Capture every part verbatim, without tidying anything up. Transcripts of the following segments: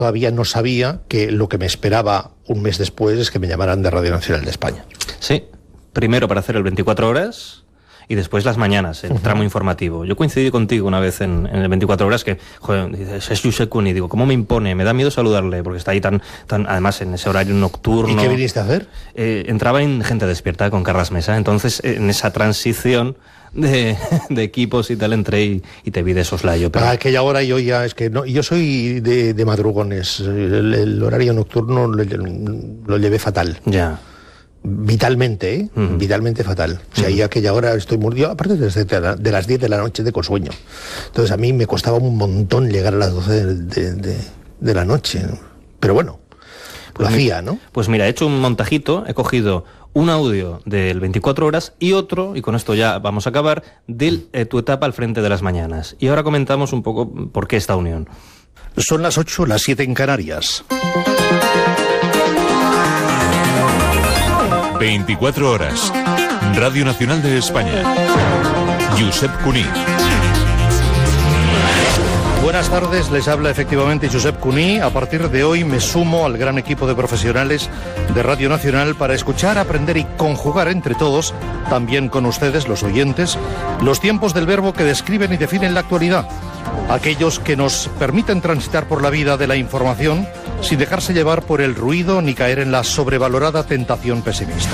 todavía no sabía que lo que me esperaba un mes después es que me llamaran de Radio Nacional de España. Sí, primero para hacer el veinticuatro horas y después las mañanas, el uh-huh. tramo informativo. Yo coincidí contigo una vez en, en el veinticuatro horas que, joder, dices, es Josep Cuní, digo, ¿cómo me impone? Me da miedo saludarle porque está ahí tan, tan además en ese horario nocturno. ¿Y qué viniste a hacer? Eh, entraba en Gente Despierta con Carles Mesa, entonces en esa transición de, de equipos y tal entré y, y te vi de soslayo. Pero... A aquella hora yo ya, es que no, yo soy de, de madrugones, el, el horario nocturno lo, lo llevé fatal. Ya. Vitalmente, ¿eh? Uh-huh. Vitalmente fatal. O sea, uh-huh. y a aquella hora estoy muriendo, aparte desde de las diez de la noche de sueño. Entonces a mí me costaba un montón llegar a las doce de, de, de, de la noche. Pero bueno, pues lo hacía, ¿no? Pues mira, he hecho un montajito, he cogido un audio del veinticuatro horas y otro, y con esto ya vamos a acabar, de eh, tu etapa al frente de las mañanas. Y ahora comentamos un poco por qué esta unión. Son las ocho, las siete en Canarias. veinticuatro horas. Radio Nacional de España. Josep Cuní. Buenas tardes, les habla efectivamente Josep Cuní. A partir de hoy me sumo al gran equipo de profesionales de Radio Nacional para escuchar, aprender y conjugar entre todos, también con ustedes, los oyentes, los tiempos del verbo que describen y definen la actualidad. Aquellos que nos permiten transitar por la vida de la información sin dejarse llevar por el ruido ni caer en la sobrevalorada tentación pesimista.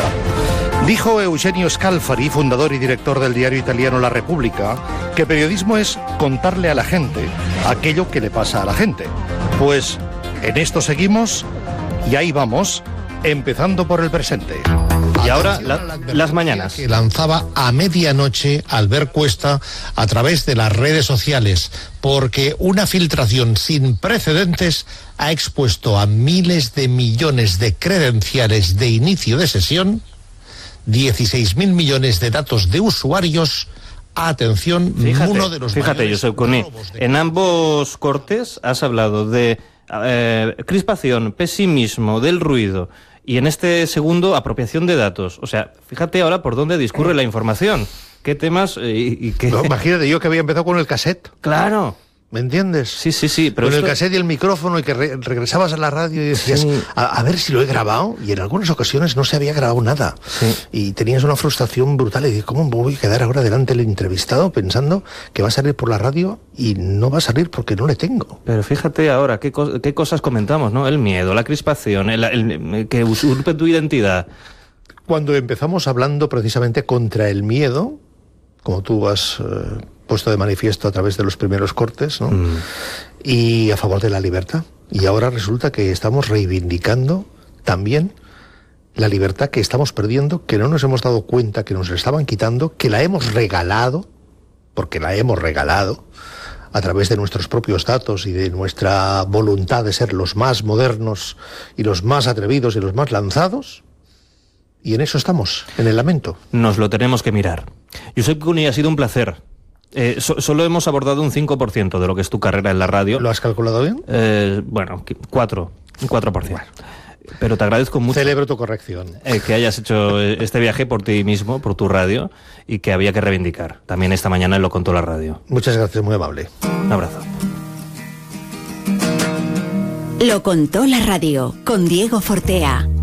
Dijo Eugenio Scalfari, fundador y director del diario italiano La Repubblica, que periodismo es contarle a la gente aquello que le pasa a la gente. Pues en esto seguimos y ahí vamos, empezando por el presente. Y ahora la, las mañanas. Que lanzaba a medianoche Albert Cuesta a través de las redes sociales, porque una filtración sin precedentes ha expuesto a miles de millones de credenciales de inicio de sesión, dieciséis mil millones de datos de usuarios. Atención, fíjate, uno de los fíjate, Josep Cuní, de... en ambos cortes has hablado de eh, crispación, pesimismo, del ruido. Y en este segundo, apropiación de datos. O sea, fíjate ahora por dónde discurre la información. ¿Qué temas eh, y, y qué...? No, imagínate yo que había empezado con el cassette. Claro. ¿Me entiendes? Sí, sí, sí. Pero con esto... el cassette y el micrófono y que re regresabas a la radio y decías, sí. a, a ver si lo he grabado. Y en algunas ocasiones no se había grabado nada. Sí. Y tenías una frustración brutal. Y dices, ¿cómo me voy a quedar ahora delante del entrevistado pensando que va a salir por la radio y no va a salir porque no le tengo? Pero fíjate ahora, qué, co qué cosas comentamos, ¿no? El miedo, la crispación, el, el, el que usurpe tu identidad. Cuando empezamos hablando precisamente contra el miedo, como tú has... Eh, puesto de manifiesto a través de los primeros cortes, ¿no? Mm. Y a favor de la libertad. Y ahora resulta que estamos reivindicando también la libertad que estamos perdiendo, que no nos hemos dado cuenta que nos la estaban quitando, que la hemos regalado, porque la hemos regalado, a través de nuestros propios datos y de nuestra voluntad de ser los más modernos y los más atrevidos y los más lanzados. Y en eso estamos, en el lamento. Nos lo tenemos que mirar. Josep Cuní, ha sido un placer. Eh, so, solo hemos abordado un cinco por ciento de lo que es tu carrera en la radio. ¿Lo has calculado bien? Eh, bueno, cuatro, un cuatro por ciento. Bueno. Pero te agradezco mucho. Celebro tu corrección. Eh, que hayas hecho este viaje por ti mismo, por tu radio, y que había que reivindicar. También esta mañana lo contó la radio. Muchas gracias, muy amable. Un abrazo. Lo contó la radio, con Diego Fortea.